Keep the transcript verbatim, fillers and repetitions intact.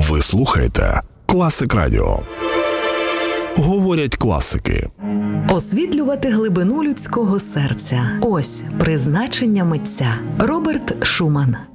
Ви слухаєте Класик Радіо. Говорять класики. Освітлювати глибину людського серця. Ось призначення митця. Роберт Шуман.